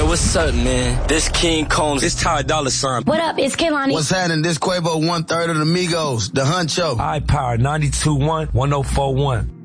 what's up, man? This King Combs. This Ty Dolla $ign. What up? It's Kehlani. What's happening? This Quavo, 1/3 of the Migos, the Huncho. iPower 92.1, 104.1.